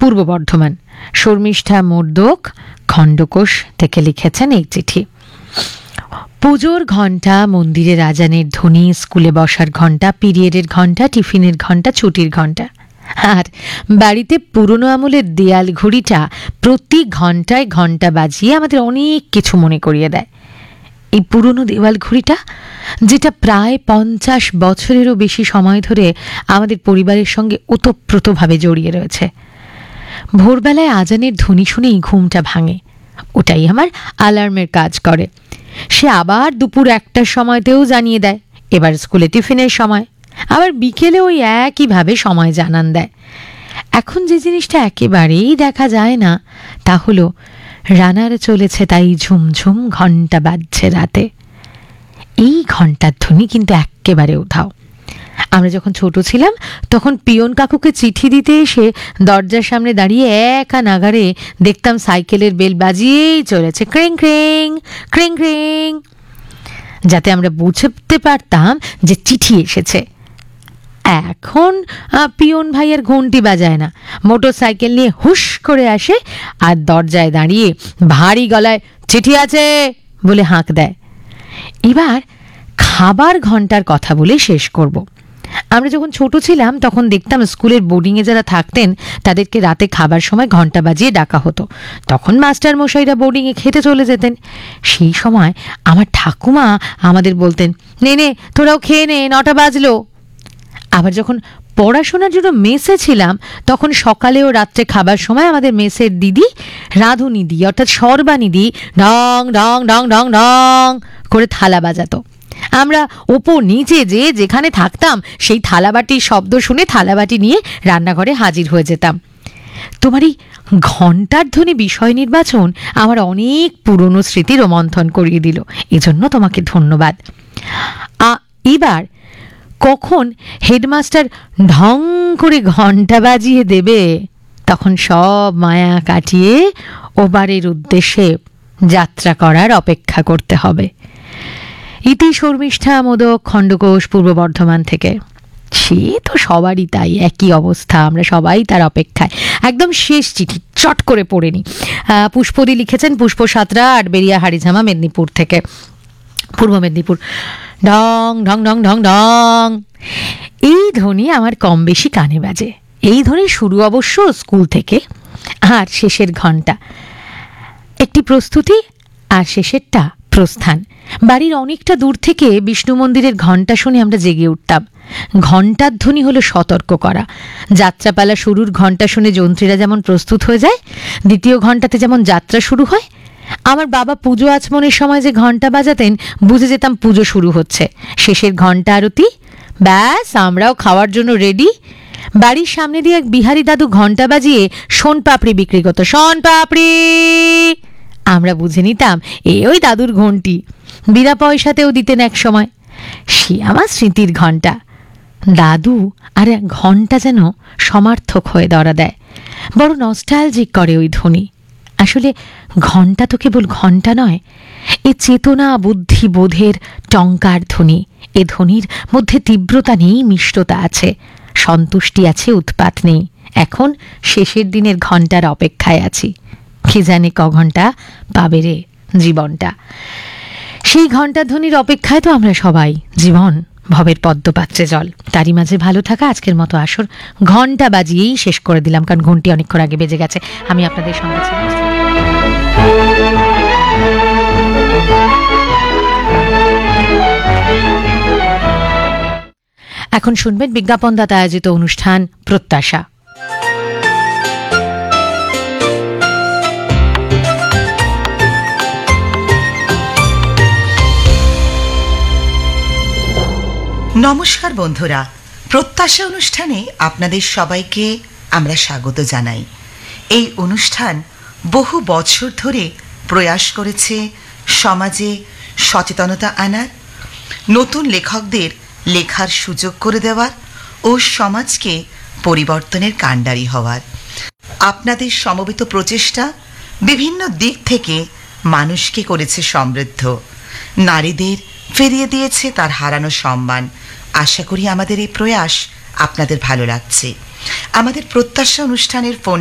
পূর্ব বর্ধমান। শর্মিষ্ঠা মোর্দক খণ্ডকোষ থেকে লিখেছেন এই চিঠি। পুজোর ঘণ্টা, মন্দিরের আজানের ধ্বনি, স্কুলে বসার ঘণ্টা, পিরিয়ডের ঘণ্টা, টিফিনের ঘণ্টা, ছুটির ঘণ্টা, আর বাড়িতে পুরনো আমলের দেয়াল ঘড়িটা প্রতি ঘণ্টায় ঘণ্টা বাজিয়ে আমাদের অনেক কিছু মনে করিয়ে দেয়। এই পুরনো দেওয়াল ঘড়িটা, যেটা প্রায় 50 বছরেরও বেশি সময় ধরে আমাদের পরিবারের সঙ্গে ওতপ্রোতভাবে জড়িয়ে রয়েছে। ভোরবেলায় আজানের ধ্বনি শুনেই ঘুমটা ভাঙে। ওটাই আমার অ্যালার্মের কাজ করে। সে আবার দুপুর 1টার সময়তেও জানিয়ে দেয় এবার স্কুলে টিফিনের সময়, আবার বিকেলে ওই একইভাবে সময় জানান দেয়। এখন যে জিনিসটা একেবারেই দেখা যায় না তা হলো রানার চলেছে তাই ঝুমঝুম ঘণ্টা বাজছে রাতে। এই ঘণ্টার ধ্বনি কিন্তু একেবারে উধাও। আমরা যখন ছোট ছিলাম তখন পিয়ন কাকুকে চিঠি দিতে এসে দরজার সামনে দাঁড়িয়ে একা নাগারে দেখতাম সাইকেলের বেল বাজিয়েই চলেছে, ক্রিং ক্রিং ক্রিং ক্রিং, যাতে আমরা বুঝতে পারতাম যে চিঠি এসেছে। এখন পিয়ন ভাইয়ের ঘন্টি বাজায় না, মোটর সাইকেল নিয়ে হুশ করে আসে আর দরজায় দাঁড়িয়ে ভারী গলায় চিঠি আছে বলে হাঁক দেয়। এবার খাবার ঘন্টার কথা বলে শেষ করব। আমরা যখন ছোট ছিলাম তখন দেখতাম স্কুলের বোর্ডিংয়ে যারা থাকতেন তাদেরকে রাতে খাবার সময় ঘন্টা বাজিয়ে ডাকা হতো। তখন মাস্টার মশাইরা বোর্ডিংয়ে খেতে চলে যেতেন। সেই সময় আমার ঠাকুমা আমাদের বলতেন, নে নে তোরাও খেয়ে নে, 9টা বাজলো। আবার যখন পড়াশোনার জন্য মেসে ছিলাম তখন সকালে ও রাত্রে খাবার সময় আমাদের মেসের দিদি, রাঁধুনিদি অর্থাৎ সর্বানিদি ঢং ঢং ঢং ঢং ঢং করে থালা বাজাতো। আমরা ওপর নিচে যেখানে থাকতাম সেই থালাবাটির শব্দ শুনে থালাবাটি নিয়ে রান্নাঘরে হাজির হয়ে যেতাম। তোমার এই ঘণ্টার ধ্বনি বিষয় নির্বাচন আমার অনেক পুরনো স্মৃতি রোমন্থন করিয়ে দিল, এজন্য তোমাকে ধন্যবাদ। এবার কখন হেডমাস্টার ঢং করে ঘণ্টা বাজিয়ে দেবে তখন সব মায়া কাটিয়ে ওবারের উদ্দেশ্যে যাত্রা করার অপেক্ষা করতে হবে। ইতি শর্মিষ্ঠা মোদক খণ্ডকোষ, পূর্ব বর্ধমান থেকে। সে তো সবারই তাই, একই অবস্থা, আমরা সবাই তার অপেক্ষায়। একদম শেষ চিঠি চট করে পড়ে নি। পুষ্পদি লিখেছেন পুষ্প সাঁতরা, আটবেরিয়া হাড়িঝামা, মেদিনীপুর থেকে, পূর্ব মেদিনীপুর। ঢং ঢং ঢং ঢং ঢং, এই ধ্বনি আমার কম বেশি কানে বাজে। এই ধ্বনি শুরু অবশ্য স্কুল থেকে, আর শেষের ঘণ্টা একটি প্রস্তুতি আর শেষেরটা প্রস্থান। বাড়ির অনেকটা দূর থেকে বিষ্ণু মন্দিরের ঘণ্টা শুনে আমরা জেগে উঠতাম। ঘণ্টার ধ্বনি হলো সতর্ক করা। যাত্রাপালা শুরুর ঘণ্টা শুনে যন্ত্রীরা যেমন প্রস্তুত হয়ে যায়, দ্বিতীয় ঘণ্টাতে যেমন যাত্রা শুরু হয়। আমার বাবা পুজো আচমনের সময় যে ঘণ্টা বাজাতেন বুঝে যেতাম পুজো শুরু হচ্ছে। শেষের ঘণ্টা আরতি, ব্যাস আমরাও খাওয়ার জন্য রেডি। বাড়ির সামনে দিয়ে এক বিহারি দাদু ঘণ্টা বাজিয়ে শোন পাপড়ি বিক্রি করতো, শোন পাপড়ি। আমরা বুঝে নিতাম ওই দাদুর ঘণ্টি। বিনা পয়সাতেও দিতেন এক সময়। সে আমার স্মৃতির ঘণ্টা। দাদু আর ঘণ্টা যেন সমার্থক হয়ে ধরা দেয়, বড় নস্টালজিক করে ওই ধ্বনি। আসলে ঘণ্টা তো কেবল ঘণ্টা নয়, এ চেতনা বুদ্ধি বোধের টঙ্কার ধ্বনি। এ ধ্বনির মধ্যে তীব্রতা নেই, মিষ্টতা আছে, সন্তুষ্টি আছে, উৎপাত নেই। এখন শেষের দিনের ঘণ্টার অপেক্ষায় আছি। কে জানে ক ঘণ্টা পাবে রে জীবনটা। সেই ঘণ্টা ধ্বনির অপেক্ষায় তো আমরা সবাই। জীবন ভবের পদ্মপাত্রে জল, তারই মাঝে ভালো থাকা। আজকের মতো আসর ঘণ্টা বাজিয়েই শেষ করে দিলাম, কারণ ঘন্টি অনেকক্ষণ আগে বেজে গেছে। আমি আপনাদের সঙ্গে ছিলাম। এখন শুনবেন বিজ্ঞাপনদাতা আয়োজিত অনুষ্ঠান প্রত্যাশা। নমস্কার বন্ধুরা, প্রত্যাশা অনুষ্ঠানে আপনাদের সবাইকে আমরা স্বাগত জানাই। এই অনুষ্ঠান বহু বছর ধরে প্রয়াস করেছে সমাজে সচেতনতা আনার, নতুন লেখকদের লেখার সুযোগ করে দেওয়ার ও সমাজকে পরিবর্তনের কাণ্ডারি হওয়ার। আপনাদের সমবেত প্রচেষ্টা বিভিন্ন দিক থেকে মানুষকে করেছে সমৃদ্ধ, নারীদের ফিরিয়ে দিয়েছে তার হারানো সম্মান। আশা করি আমাদের এই প্রয়াস আপনাদের ভালো লাগছে। আমাদের প্রত্যাশা অনুষ্ঠানের ফোন